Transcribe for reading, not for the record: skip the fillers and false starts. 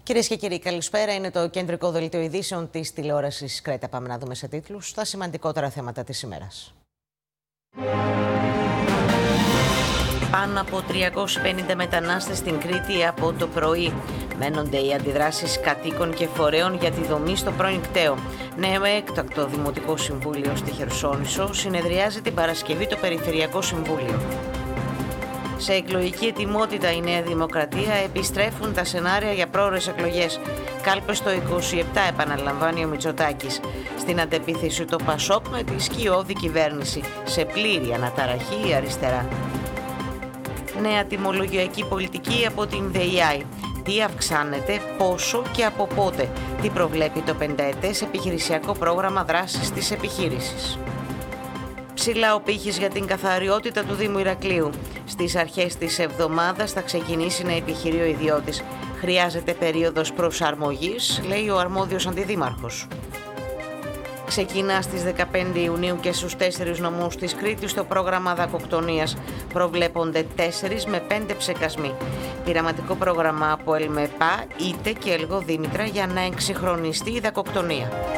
Κυρίες και κύριοι, καλησπέρα. Είναι το κεντρικό δελτίο ειδήσεων της τηλεόρασης Κρέτα. Πάμε να δούμε σε τίτλους τα σημαντικότερα θέματα της ημέρας. Πάνω από 350 μετανάστες στην Κρήτη από το πρωί. Μένονται οι αντιδράσεις κατοίκων και φορέων για τη δομή στο πρώην κταίο. Νέο έκτακτο Δημοτικό Συμβούλιο στη Χερσόνησο συνεδριάζει την Παρασκευή το Περιφερειακό Συμβούλιο. Σε εκλογική ετοιμότητα η Νέα Δημοκρατία, επιστρέφουν τα σενάρια για πρόωρες εκλογές. Κάλπες το 27, επαναλαμβάνει ο Μητσοτάκης. Στην αντεπίθεση το Πασόκ με τη σκιώδη κυβέρνηση. Σε πλήρη αναταραχή η αριστερά. Νέα τιμολογιακή πολιτική από την ΔΕΙΑΗ. Τι αυξάνεται, πόσο και από πότε. Τι προβλέπει το 5ετές επιχειρησιακό πρόγραμμα δράσης της επιχείρησης. Ψηλά ο πύχης για την καθαριότητα του Δήμου Ηρακλείου. Στις αρχές της εβδομάδας θα ξεκινήσει να επιχειρεί ο ιδιώτης. Χρειάζεται περίοδος προσαρμογής, λέει ο αρμόδιος αντιδήμαρχος. Ξεκινά στις 15 Ιουνίου και στους 4 νομούς της Κρήτης το πρόγραμμα δακοκτονίας. Προβλέπονται 4 με 5 ψεκασμοί. Πειραματικό πρόγραμμα από ΕΛΜΕΠΑ, ΙΤΕ και ΕΛΓΟ Δήμητρα για να εξυγχρονιστεί η δακοκτονία.